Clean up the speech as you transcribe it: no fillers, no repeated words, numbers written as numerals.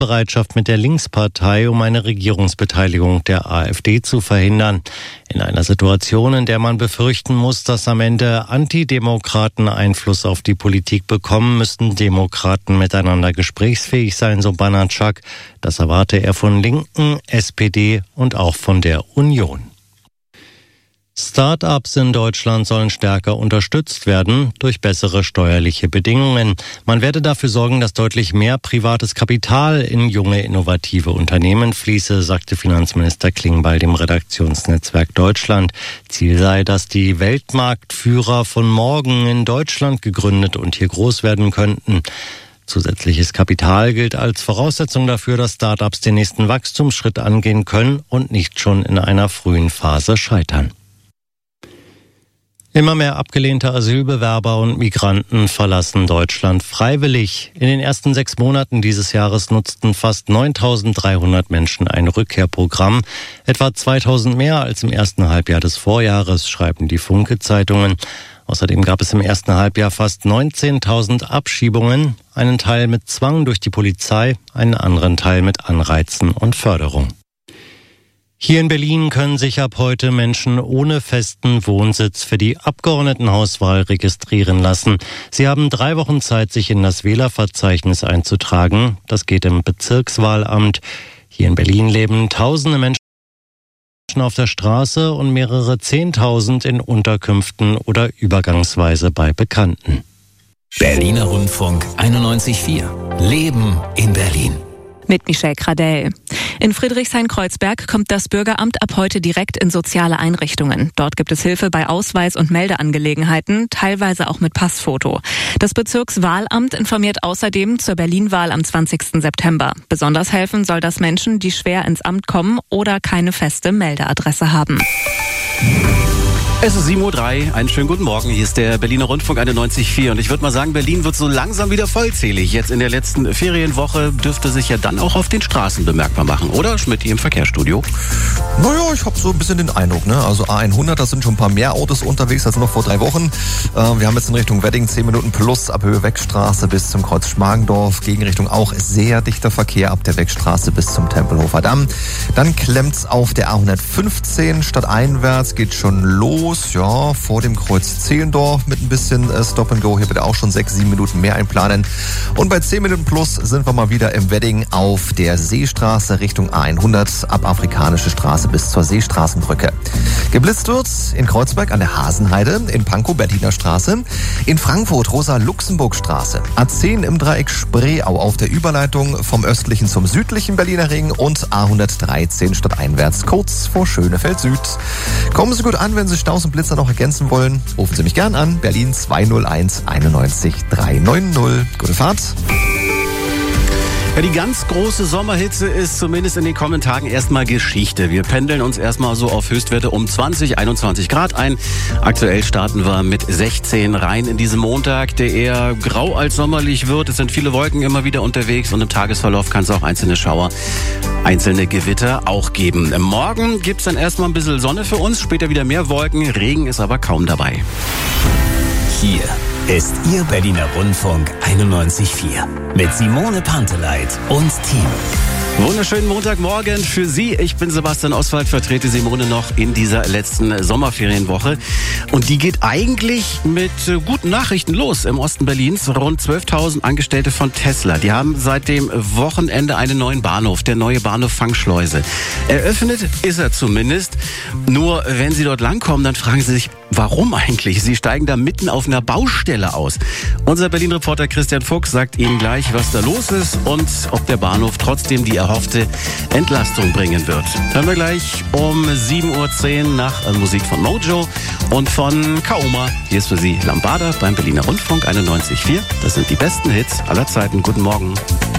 Bereitschaft mit der Linkspartei, um eine Regierungsbeteiligung der AfD zu verhindern. In einer Situation, in der man befürchten muss, dass am Ende Antidemokraten Einfluss auf die Politik bekommen, müssten Demokraten miteinander gesprächsfähig sein, so Banatschak. Das erwarte er von Linken, SPD und auch von der Union. Start-ups in Deutschland sollen stärker unterstützt werden durch bessere steuerliche Bedingungen. Man werde dafür sorgen, dass deutlich mehr privates Kapital in junge, innovative Unternehmen fließe, sagte Finanzminister Klingbeil dem Redaktionsnetzwerk Deutschland. Ziel sei, dass die Weltmarktführer von morgen in Deutschland gegründet und hier groß werden könnten. Zusätzliches Kapital gilt als Voraussetzung dafür, dass Start-ups den nächsten Wachstumsschritt angehen können und nicht schon in einer frühen Phase scheitern. Immer mehr abgelehnte Asylbewerber und Migranten verlassen Deutschland freiwillig. In den ersten 6 Monaten dieses Jahres nutzten fast 9.300 Menschen ein Rückkehrprogramm. Etwa 2.000 mehr als im ersten Halbjahr des Vorjahres, schreiben die Funke-Zeitungen. Außerdem gab es im ersten Halbjahr fast 19.000 Abschiebungen, einen Teil mit Zwang durch die Polizei, einen anderen Teil mit Anreizen und Förderung. Hier in Berlin können sich ab heute Menschen ohne festen Wohnsitz für die Abgeordnetenhauswahl registrieren lassen. Sie haben 3 Wochen Zeit, sich in das Wählerverzeichnis einzutragen. Das geht im Bezirkswahlamt. Hier in Berlin leben tausende Menschen auf der Straße und mehrere 10.000 in Unterkünften oder übergangsweise bei Bekannten. Berliner Rundfunk 91.4. Leben in Berlin. Mit Michelle Gradell. In Friedrichshain-Kreuzberg kommt das Bürgeramt ab heute direkt in soziale Einrichtungen. Dort gibt es Hilfe bei Ausweis- und Meldeangelegenheiten, teilweise auch mit Passfoto. Das Bezirkswahlamt informiert außerdem zur Berlin-Wahl am 20. September. Besonders helfen soll das Menschen, die schwer ins Amt kommen oder keine feste Meldeadresse haben. Es ist 7:03 Uhr, einen schönen guten Morgen. Hier ist der Berliner Rundfunk 91.4 und ich würde mal sagen, Berlin wird so langsam wieder vollzählig. Jetzt in der letzten Ferienwoche dürfte sich ja dann auch auf den Straßen bemerkbar machen, oder Schmidt im Verkehrsstudio? Naja, ich habe so ein bisschen den Eindruck, ne? Also A100, da sind schon ein paar mehr Autos unterwegs als noch vor 3 Wochen. Wir haben jetzt in Richtung Wedding 10 Minuten plus ab Höhe Wegstraße bis zum Kreuz Schmargendorf. Gegenrichtung auch sehr dichter Verkehr ab der Wegstraße bis zum Tempelhofer Damm. Dann klemmt's auf der A115 stadteinwärts, geht schon los. Ja, vor dem Kreuz Zehlendorf mit ein bisschen Stop and Go. Hier bitte auch schon 6-7 Minuten mehr einplanen. Und bei 10 Minuten plus sind wir mal wieder im Wedding auf der Seestraße Richtung A100 ab Afrikanische Straße bis zur Seestraßenbrücke. Geblitzt wird in Kreuzberg an der Hasenheide, in Pankow Berliner Straße, in Frankfurt Rosa-Luxemburg-Straße, A10 im Dreieck Spreeau auf der Überleitung vom östlichen zum südlichen Berliner Ring und A113 stadteinwärts kurz vor Schönefeld Süd. Kommen Sie gut an, wenn Sie Staus und Blitzer noch ergänzen wollen. Rufen Sie mich gern an, Berlin 201 91 390. Gute Fahrt. Ja, die ganz große Sommerhitze ist zumindest in den kommenden Tagen erstmal Geschichte. Wir pendeln uns erstmal so auf Höchstwerte um 20, 21 Grad ein. Aktuell starten wir mit 16 rein in diesen Montag, der eher grau als sommerlich wird. Es sind viele Wolken immer wieder unterwegs und im Tagesverlauf kann es auch einzelne Schauer, einzelne Gewitter auch geben. Morgen gibt's dann erstmal ein bisschen Sonne für uns, später wieder mehr Wolken, Regen ist aber kaum dabei. Hier ist Ihr Berliner Rundfunk 91.4 mit Simone Panteleit und Team. Wunderschönen Montagmorgen für Sie. Ich bin Sebastian Oswald, vertrete Simone noch in dieser letzten Sommerferienwoche. Und die geht eigentlich mit guten Nachrichten los im Osten Berlins. Rund 12.000 Angestellte von Tesla. Die haben seit dem Wochenende einen neuen Bahnhof, der neue Bahnhof Fangschleuse. Eröffnet ist er zumindest. Nur wenn Sie dort langkommen, dann fragen Sie sich, warum eigentlich? Sie steigen da mitten auf einer Baustelle aus. Unser Berlin-Reporter Christian Fuchs sagt Ihnen gleich, was da los ist und ob der Bahnhof trotzdem die erhoffte Entlastung bringen wird. Hören wir gleich um 7:10 Uhr nach Musik von Mojo und von Kaoma. Hier ist für Sie Lambada beim Berliner Rundfunk 91.4. Das sind die besten Hits aller Zeiten. Guten Morgen.